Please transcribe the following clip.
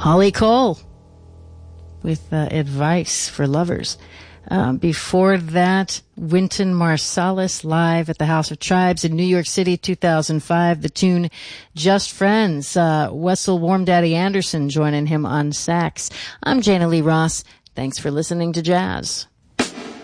Holly Cole with Advice for Lovers. Before that, Wynton Marsalis live at the House of Tribes in New York City, 2005. The tune Just Friends. Wessel Warm Daddy Anderson joining him on sax. I'm Jana Lee Ross. Thanks for listening to Jazz.